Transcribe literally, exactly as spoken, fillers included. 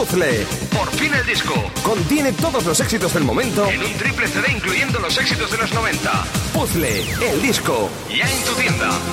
Puzzle. Por fin el disco. Contiene todos los éxitos del momento en un triple C D incluyendo los éxitos de los noventa. Puzzle, el disco. Ya en tu tienda.